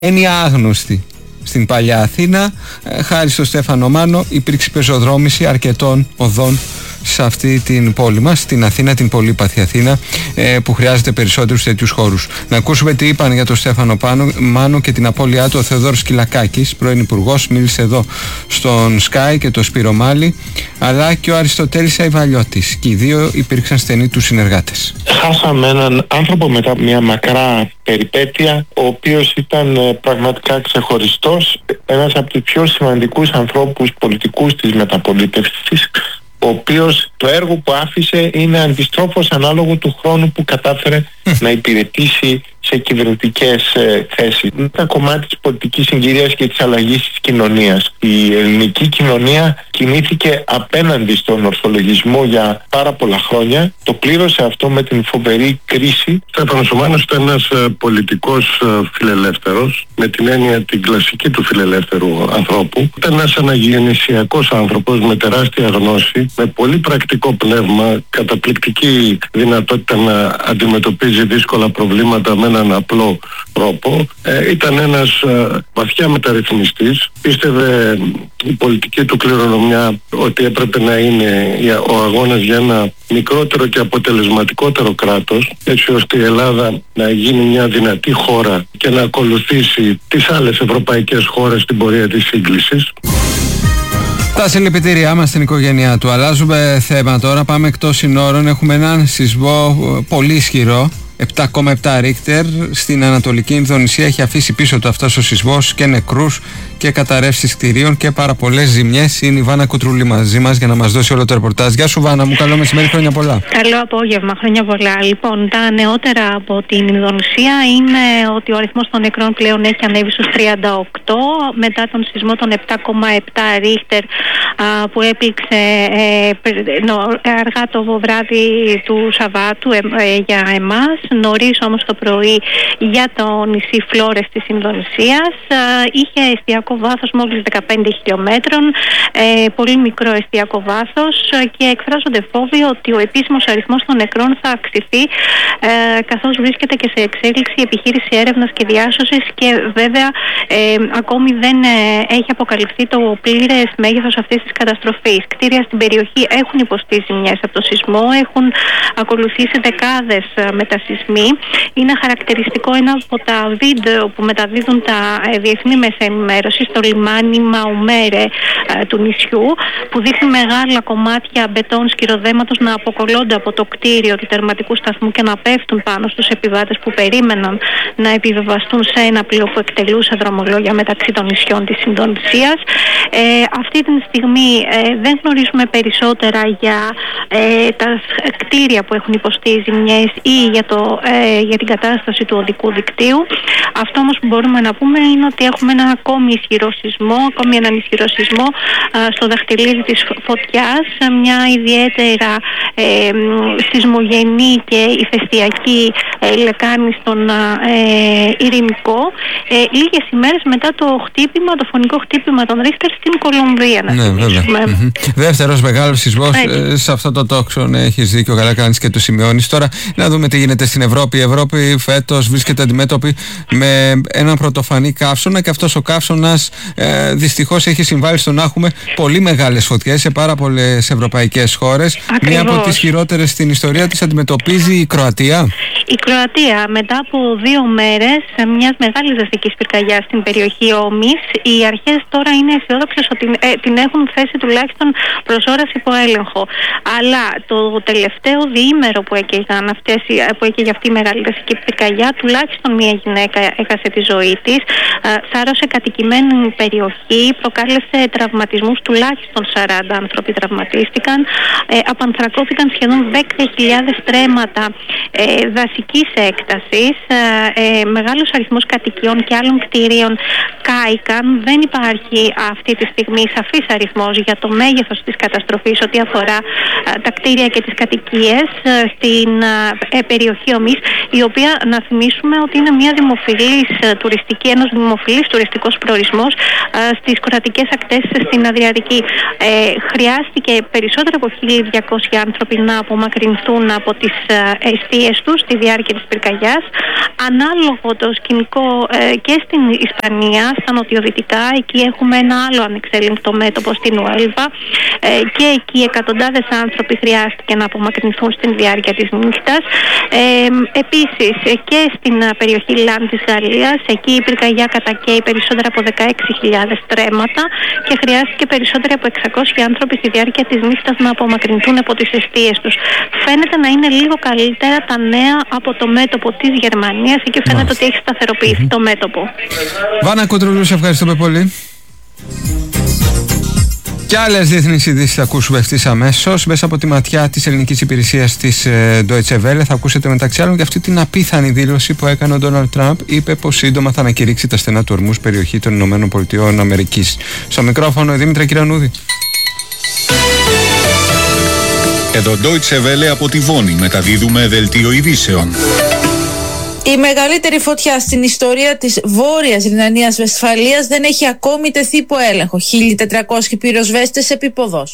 είναι άγνωστη στην παλιά Αθήνα. Χάρη στο Στέφανο Μάνο υπήρξε πεζοδρόμηση αρκετών οδών σε αυτή την πόλη μας, στην Αθήνα, την πολύπαθη Αθήνα, που χρειάζεται περισσότερους τέτοιους χώρους. Να ακούσουμε τι είπαν για τον Στέφανο Μάνο και την απώλειά του ο Θεοδόρος Κυλακάκης, πρώην υπουργός, μίλησε εδώ στον Sky, και το Σπύρο Μάλη, αλλά και ο Αριστοτέλης Αϊβαλιώτης, και οι δύο υπήρξαν στενοί τους συνεργάτες. Χάσαμε έναν άνθρωπο μετά μια μακρά περιπέτεια, ο οποίος ήταν πραγματικά ξεχωριστός, ένας από τους πιο σημαντικούς ανθρώπους πολιτικούς της μεταπολίτευσης, ο οποίος το έργο που άφησε είναι αντιστρόφως ανάλογο του χρόνου που κατάφερε να υπηρετήσει σε κυβερνητικές θέσεις. Είναι ένα κομμάτι της πολιτικής συγκυρίας και της αλλαγής της κοινωνίας. Η ελληνική κοινωνία κινήθηκε απέναντι στον ορθολογισμό για πάρα πολλά χρόνια. Το πλήρωσε αυτό με την φοβερή κρίση. Στέφανος Μάνος ήταν ένας πολιτικός φιλελεύθερος, με την έννοια την κλασική του φιλελεύθερου ανθρώπου. Ήταν ένας αναγεννησιακός άνθρωπος με τεράστια γνώση, με πολύ πρακτικό πνεύμα, καταπληκτική δυνατότητα να αντιμετωπίζει δύσκολα προβλήματα με έναν απλό τρόπο. Ήταν ένας βαθιά μεταρρυθμιστής. Πίστευε η πολιτική του κληρονομιά ότι έπρεπε να είναι ο αγώνας για ένα μικρότερο και αποτελεσματικότερο κράτος, έτσι ώστε η Ελλάδα να γίνει μια δυνατή χώρα και να ακολουθήσει τις άλλες ευρωπαϊκές χώρες στην πορεία της σύγκλησης. Τα συλληπιτήριά μας στην οικογένειά του. Αλλάζουμε θέμα τώρα, πάμε εκτός συνόρων. Έχουμε έναν σεισμό πολύ ισχυρό, 7,7 Ρίχτερ, στην Ανατολική Ινδονησία. Έχει αφήσει πίσω του αυτός ο σεισμός και νεκρούς και καταρρεύσεις κτηρίων και πάρα πολλές ζημιές. Είναι η Βάνα Κουτρούλη μαζί μας για να μας δώσει όλο το ρεπορτάζ. Γεια σου Βάνα μου, καλό μεσημέρι, χρόνια πολλά. Καλό απόγευμα, χρόνια πολλά. Λοιπόν, τα νεότερα από την Ινδονησία είναι ότι ο αριθμός των νεκρών πλέον έχει ανέβει στους 38 μετά τον σεισμό των 7,7 Ρίχτερ που έπληξε αργά το βράδυ του Σαββάτου για εμάς. Νωρίς όμως το πρωί για το νησί Φλόρες της Ινδονησίας. Είχε εστιακό βάθος μόλις 15 χιλιόμετρων, πολύ μικρό εστιακό βάθος, και εκφράζονται φόβοι ότι ο επίσημος αριθμός των νεκρών θα αυξηθεί, καθώς βρίσκεται και σε εξέλιξη η επιχείρηση έρευνας και διάσωσης, και βέβαια ακόμη δεν έχει αποκαλυφθεί το πλήρες μέγεθος αυτής της καταστροφής. Κτίρια στην περιοχή έχουν υποστεί ζημιές από το σεισμό, έχουν ακολουθήσει δεκάδες μετασυσμοί. Είναι χαρακτηριστικό ένα από τα βίντεο που μεταδίδουν τα διεθνή μέσα ενημέρωση στο λιμάνι Μαουμέρε του νησιού, που δείχνει μεγάλα κομμάτια μπετόν σκυροδέματος να αποκολλώνται από το κτίριο του τερματικού σταθμού και να πέφτουν πάνω στους επιβάτες που περίμεναν να επιβιβαστούν σε ένα πλοίο που εκτελούσε δρομολόγια μεταξύ των νησιών της Ινδονησίας. Αυτή τη στιγμή δεν γνωρίζουμε περισσότερα για τα κτίρια που έχουν υποστεί ζημιές ή για την κατάσταση του οδικού δικτύου. Αυτό όμως που μπορούμε να πούμε είναι ότι έχουμε έναν ισχυρό σεισμό στο δαχτυλίδι της φωτιάς, μια ιδιαίτερα σεισμογενή και ηφαιστειακή λεκάνη στον Ειρηνικό, λίγες ημέρες μετά το φωνικό χτύπημα των Ρίχτερ στην Κολομβία. Ναι, βέβαια. Δεύτερος μεγάλος σεισμός σε αυτό το τόξο. Έχεις δίκιο, καλά κάνεις και το σημειώνεις. Τώρα να δούμε τι γίνεται στην Ευρώπη. Η Ευρώπη φέτος βρίσκεται αντιμέτωπη με έναν πρωτοφανή καύσωνα, και αυτός ο καύσωνας δυστυχώς έχει συμβάλει στο να έχουμε πολύ μεγάλες φωτιές σε πάρα πολλές ευρωπαϊκές χώρες. Ακριβώς. Μία από τις χειρότερες στην ιστορία της αντιμετωπίζει η Κροατία. Η Κροατία, μετά από 2 μέρες μιας μεγάλης δαστικής πυρκαγιάς στην περιοχή Όμης, οι αρχές τώρα είναι αισιόδοξες ότι την έχουν θέσει τουλάχιστον προς ώρας υπό έλεγχο. Αλλά το τελευταίο διήμερο που έκαιγε αυτή η μεγάλη δαστική πυρκαγιά, τουλάχιστον μία γυναίκα έχασε τη ζωή της, σάρωσε κατοικημένη περιοχή, προκάλεσε τραυματισμούς, τουλάχιστον 40 άνθρωποι τραυματίστηκαν, απανθρακώθηκαν σχεδόν 10.000 στρέμματα δασικής έκτασης, μεγάλος αριθμός κατοικιών και άλλων κτηρίων κάηκαν. Δεν υπάρχει αυτή τη στιγμή σαφής αριθμός για το μέγεθος της καταστροφής ό,τι αφορά τα κτίρια και τις κατοικίες στην περιοχή Ομής, η οποία, να θυμίσουμε ότι είναι ένας δημοφιλής τουριστικός προορισμός σεισμός στις κροατικές ακτές στην Αδριατική. Χρειάστηκε περισσότερο από 1.200 άνθρωποι να απομακρυνθούν από τις εστίες τους στη διάρκεια της πυρκαγιάς. Ανάλογο το σκηνικό και στην Ισπανία, στα νοτιοδυτικά, εκεί έχουμε ένα άλλο ανεξέλεγκτο μέτωπο στην Ουέλβα και εκεί εκατοντάδες άνθρωποι χρειάστηκε να απομακρυνθούν στην διάρκεια της νύχτας. Επίσης και στην περιοχή Λαν της Γαλλίας, εκεί η πυρκαγιά κατακαίει περισσότερα από 16.000 τρέματα και χρειάστηκε περισσότεροι από 600 άνθρωποι στη διάρκεια της νύχτας να απομακρυνθούν από τις εστίες τους. Φαίνεται να είναι λίγο καλύτερα τα νέα από το μέτωπο της Γερμανίας, εκεί φαίνεται ότι έχει σταθεροποιηθεί το μέτωπο. Βάνα Κοντρούλου, σε ευχαριστούμε πολύ. Και άλλες διεθνείς ειδήσεις θα ακούσουμε ευθύς αμέσως. Μέσα από τη ματιά της ελληνικής υπηρεσίας της Deutsche Welle θα ακούσετε μεταξύ άλλων και αυτή την απίθανη δήλωση που έκανε ο Ντόναλντ Τραμπ. Είπε πως σύντομα θα ανακηρύξει τα στενά του ορμούς περιοχή των ΗΠΑ. Στο μικρόφωνο η Δήμητρα Κυρανούδη. Εδώ Deutsche Welle από τη Βόνη μεταδίδουμε δελτίο ειδήσεων. Η μεγαλύτερη φωτιά στην ιστορία της Βόρειας Ρινανίας Βεσφαλίας δεν έχει ακόμη τεθεί υπό έλεγχο. 1.400 πυροσβέστες επίποδος.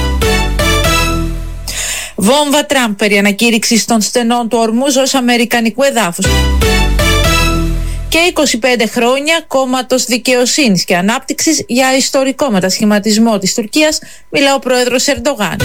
Βόμβα Τραμπ περί ανακήρυξης των στενών του ορμούς ως αμερικανικού εδάφους. Και 25 χρόνια κόμματος δικαιοσύνης και ανάπτυξης για ιστορικό μετασχηματισμό της Τουρκίας, μιλά ο πρόεδρος Ερντογάν.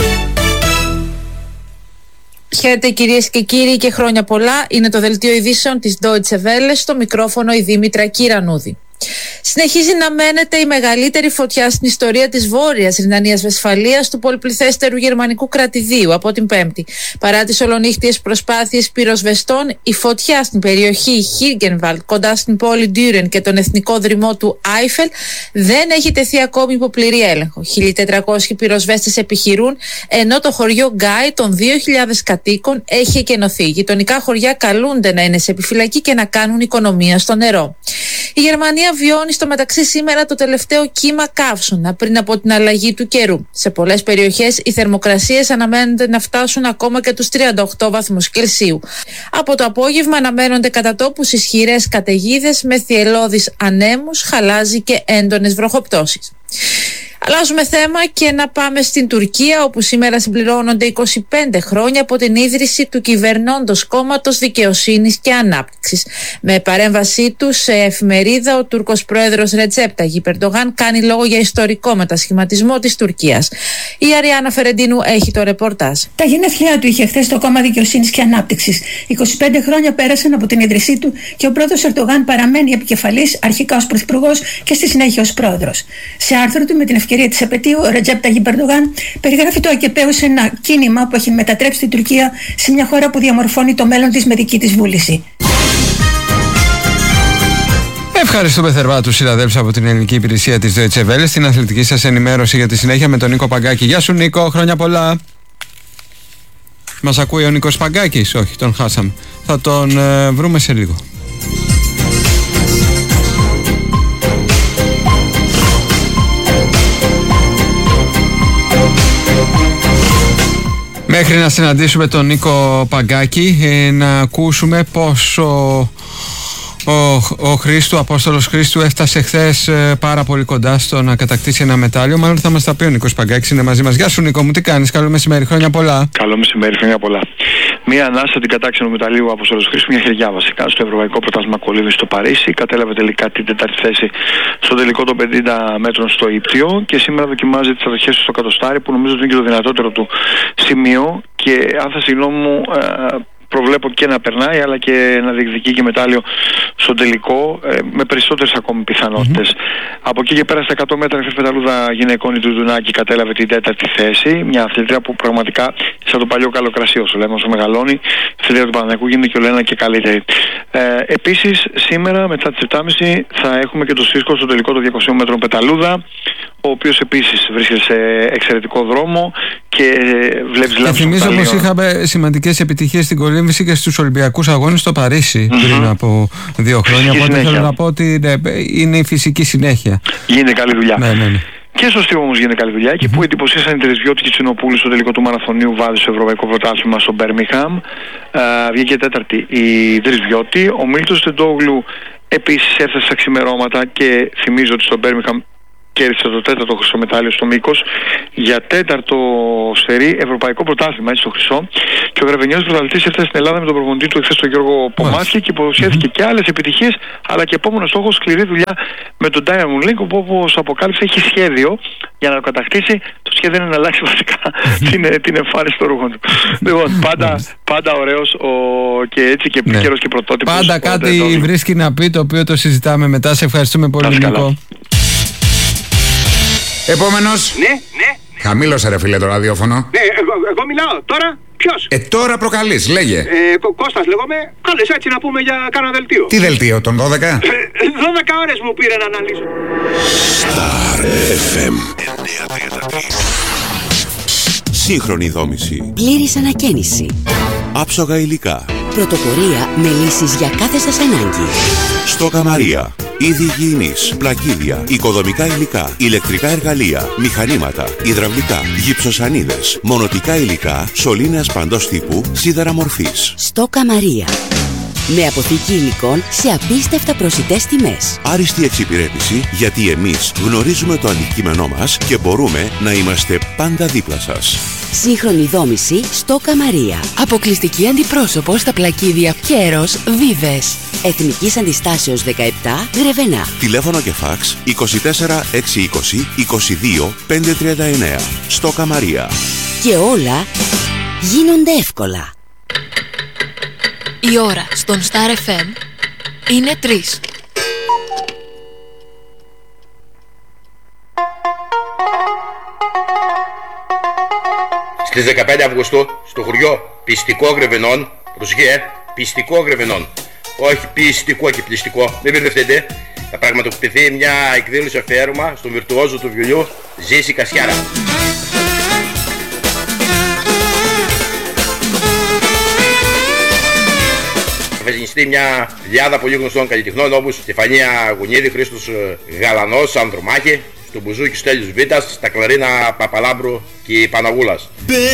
Χαίρετε κυρίες και κύριοι και χρόνια πολλά. Είναι το δελτίο ειδήσεων της Deutsche Welle, στο μικρόφωνο η Δήμητρα Κυρανούδη. Συνεχίζει να μένεται η μεγαλύτερη φωτιά στην ιστορία της Βόρειας Ρινανίας Βεσφαλίας, του πολυπληθέστερου γερμανικού κρατηδίου, από την Πέμπτη. Παρά τις ολονύχτιες προσπάθειες πυροσβεστών, η φωτιά στην περιοχή Χίργκενβαλτ, κοντά στην πόλη Ντούρεν και τον εθνικό δρυμό του Άιφελ, δεν έχει τεθεί ακόμη υπό πληρή έλεγχο. 1.400 πυροσβέστες επιχειρούν, ενώ το χωριό Γκάι των 2.000 κατοίκων έχει εκενωθεί. Γειτονικά χωριά καλούνται να είναι σε επιφυλακή και να κάνουν οικονομία στο νερό. Η Γερμανία βιώνει στο μεταξύ σήμερα το τελευταίο κύμα καύσωνα πριν από την αλλαγή του καιρού. Σε πολλές περιοχές οι θερμοκρασίες αναμένονται να φτάσουν ακόμα και τους 38 βαθμούς Κελσίου. Από το απόγευμα αναμένονται κατά τόπους ισχυρές καταιγίδες με θυελλώδεις ανέμους, χαλάζι και έντονες βροχοπτώσεις. Αλλάζουμε θέμα και να πάμε στην Τουρκία, όπου σήμερα συμπληρώνονται 25 χρόνια από την ίδρυση του κυβερνώντος κόμματος Δικαιοσύνης και Ανάπτυξης. Με παρέμβασή του σε εφημερίδα, ο Τούρκος πρόεδρος Ρετζέπ Ταγιπ Ερντογάν κάνει λόγο για ιστορικό μετασχηματισμό της Τουρκίας. Η Αριάννα Φερεντίνου έχει το ρεπορτάζ. Τα γενέθλιά του είχε χθες το κόμμα Δικαιοσύνης και Ανάπτυξης. 25 χρόνια πέρασαν από την ίδρυσή του και ο πρόεδρος Ερντογάν παραμένει επικεφαλής, αρχικά ως πρωθυπουργός και στη συνέχεια ως πρόεδρος. Σε άρθρο του με την ευκαιρία της επετείου, ο Ρετζέπ Ταγιπ Ερντογάν περιγράφει το ΑΚΠ ως ένα κίνημα που έχει μετατρέψει την Τουρκία σε μια χώρα που διαμορφώνει το μέλλον της με δική της βούληση. Ευχαριστούμε θερμά τους συναδέλφους από την ελληνική υπηρεσία της Deutsche Welle. Στην αθλητική σας ενημέρωση για τη συνέχεια με τον Νίκο Παγκάκη. Γεια σου Νίκο, χρόνια πολλά. Μας ακούει ο Νίκος Παγκάκης? Όχι, τον χάσαμε. Θα τον βρούμε σε λίγο. Μέχρι να συναντήσουμε τον Νίκο Παγκάκη, να ακούσουμε πως ο Χρήστου, Απόστολος Χρήστου, έφτασε χθες πάρα πολύ κοντά στο να κατακτήσει ένα μετάλλιο. Μάλλον θα μας τα πει ο Νίκος Παγκάκης, είναι μαζί μας. Γεια σου Νίκο μου, τι κάνεις? Καλό μεσημέρι, χρόνια πολλά. Καλό μεσημέρι, χρόνια πολλά. Μία ανάσα την κατάξη του μεταλλίου Απόστολος Χρήστου, μια χεριά βασικά στο Ευρωπαϊκό Πρωτάθλημα Κολύμβης στο Παρίσι. Κατέλαβε τελικά την 4η θέση στο τελικό των 50 μέτρων στο Ήπτιο και σήμερα δοκιμάζει τις ατοχές του στο κατοστάρι, που νομίζω ότι είναι και το δυνατότερο του σημείο. Και αν θα συγγνώμη μου, προβλέπω και να περνάει, αλλά και να διεκδικεί και μετάλλιο στο τελικό, με περισσότερες ακόμη πιθανότητες. Από εκεί και πέρα στα 100 μέτρα η πεταλούδα γυναικών η Τουντουνάκη κατέλαβε την 4η θέση. Μια αθλήτρια που πραγματικά, σαν το παλιό καλοκρασί, όσο λέμε, όσο μεγαλώνει, η αθλήτρια του Παναθηναϊκού γίνεται και όλο ένα και καλύτερη. Επίσης, σήμερα μετά τις 7.30 θα έχουμε και το Σίσκο στο τελικό των 200 μέτρων πεταλούδα, ο οποίος επίσης βρίσκεται σε εξαιρετικό δρόμο και βλέπεις λάθος. Θυμίζω πως είχαμε σημαντικές επιτυχίες στην κολύμβηση και στους Ολυμπιακούς Αγώνες στο Παρίσι πριν από 2 χρόνια. Οπότε θέλω να πω ότι είναι η φυσική συνέχεια. Γίνεται καλή δουλειά. Ναι. Και στο στίβο όμως γίνεται καλή δουλειά. Εκεί που εντυπωσίασαν οι Τρισβιώτη και οι Τσινοπούλοι στο τελικό του μαραθωνίου βάδι στο Ευρωπαϊκό Πρωτάθλημα στο Μπέρμιγχαμ. Βγήκε τέταρτη η Τρισβιώτη. Ο Μίλτος Τεντόγλου Επίσης έφτασε στα ξημερώματα και θυμίζω ότι στο Μπέρμιγχαμ κέρδισε το 4ο χρυσό μετάλλιο στο μήκος για 4ο σερί ευρωπαϊκό πρωτάθλημα, έτσι, στο χρυσό. Και ο Γραβενιώτης πρωταθλητής έφτασε στην Ελλάδα με τον προπονητή του εχθές τον Γιώργο Πομάτια και υποσχέθηκε και άλλες επιτυχίες, αλλά και επόμενο στόχο σκληρή δουλειά με τον Diamond Link, όπου όπως αποκάλυψε έχει σχέδιο για να το κατακτήσει. Το σχέδιο είναι να αλλάξει βασικά την εμφάνιση των ρούχων του. Λοιπόν, πάντα ωραίος και έτσι και επίκαιρος και πρωτότυπος. Πάντα κάτι βρίσκει να πει, το οποίο το συζητάμε μετά. Σε ευχαριστούμε πολύ, Νίκο. Επόμενος. Ναι. Χαμήλωσε ρε φίλε το ραδιόφωνο. Ναι, εγώ μιλάω. Τώρα ποιος? Τώρα προκαλείς, λέγε. Κώστας λέγομαι. Κάλεσα έτσι να πούμε για κάνα δελτίο. Τι δελτίο, τον 12? 12 ώρες μου πήρε να αναλύσω. Star FM 933. Σύγχρονη δόμηση. Πλήρης ανακαίνιση. Άψογα υλικά. Πρωτοπορία με λύσεις για κάθε σας ανάγκη. Στόκα Μαρία. Είδη υγιεινής, πλακίδια, οικοδομικά υλικά, ηλεκτρικά εργαλεία, μηχανήματα, υδραυλικά, γυψοσανίδες, μονοτικά υλικά, σωλήνες παντός τύπου, σίδερα μορφής. Στόκα Μαρία. Με αποθήκη υλικών σε απίστευτα προσιτές τιμές. Άριστη εξυπηρέτηση, γιατί εμείς γνωρίζουμε το αντικείμενό μας και μπορούμε να είμαστε πάντα δίπλα σας. Σύγχρονη δόμηση Στόκα Μαρία. Αποκλειστική αντιπρόσωπο στα πλακίδια Κέρος Βίβες. Εθνικής Αντιστάσεως 17 Γρεβενά. Τηλέφωνο και φάξ 24 620 22 539. Στόκα Μαρία. Και όλα γίνονται εύκολα. Η ώρα στον Star FM είναι 3. Στις 15 Αυγούστου, στο χωριό Πιστικό Γρεβενών, προσοχή, Πιστικό Γρεβενών, όχι πιστικό και πληστικό, μην μπερδευτείτε, θα πραγματοποιηθεί μια εκδήλωση αφιέρωμα στον βιρτουόζο του βιολιού Ζήση Κασιάρα. Θα γεννηστεί μια διάδα πολύ γνωστών καλλιτεχνών όπως Στεφανία Γουνίδη, Χρήστος Γαλανός, Ανδρομάχη, στο μπουζούκι Στέλιος Βίτας, στα κλαρίνα Παπαλάμπρου και Παναγούλας.